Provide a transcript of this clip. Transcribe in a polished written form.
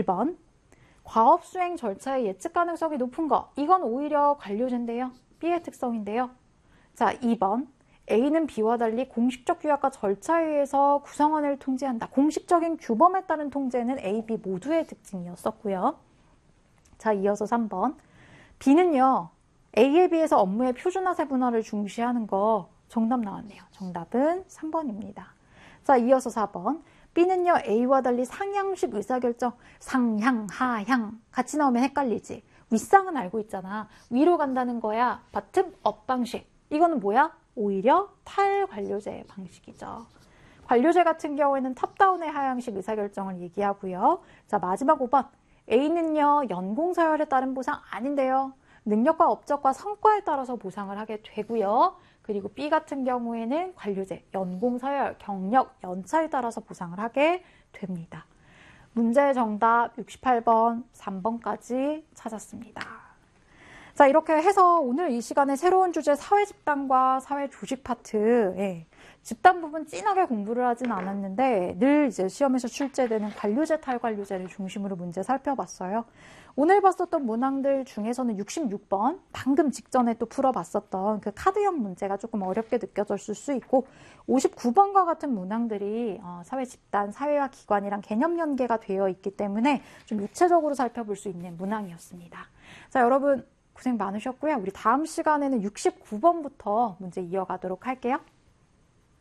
1번. 과업 수행 절차의 예측 가능성이 높은 거. 이건 오히려 관료제인데요. B의 특성인데요. 자, 2번. A는 B와 달리 공식적 규약과 절차에 의해서 구성원을 통제한다. 공식적인 규범에 따른 통제는 A, B 모두의 특징이었었고요. 자, 이어서 3번. B는요. A에 비해서 업무의 표준화세 분화를 중시하는 거. 정답 나왔네요. 정답은 3번입니다. 자, 이어서 4번. B는요, A와 달리 상향식 의사결정, 상향, 하향 같이 나오면 헷갈리지. 윗상은 알고 있잖아. 위로 간다는 거야. 바텀 업 방식. 이거는 뭐야? 오히려 탈관료제 방식이죠. 관료제 같은 경우에는 탑다운의 하향식 의사결정을 얘기하고요. 자, 마지막 5번. A는요, 연공서열에 따른 보상 아닌데요. 능력과 업적과 성과에 따라서 보상을 하게 되고요. 그리고 B 같은 경우에는 관료제, 연공서열, 경력, 연차에 따라서 보상을 하게 됩니다. 문제의 정답 68번, 3번까지 찾았습니다. 자, 이렇게 해서 오늘 이 시간에 새로운 주제 사회집단과 사회조직 파트, 집단 부분 진하게 공부를 하진 않았는데 늘 이제 시험에서 출제되는 관료제, 탈관료제를 중심으로 문제 살펴봤어요. 오늘 봤었던 문항들 중에서는 66번, 방금 직전에 또 풀어봤었던 그 카드형 문제가 조금 어렵게 느껴졌을 수 있고 59번과 같은 문항들이 사회집단, 사회와 기관이랑 개념 연계가 되어 있기 때문에 좀 유체적으로 살펴볼 수 있는 문항이었습니다. 자, 여러분 고생 많으셨고요. 우리 다음 시간에는 69번부터 문제 이어가도록 할게요.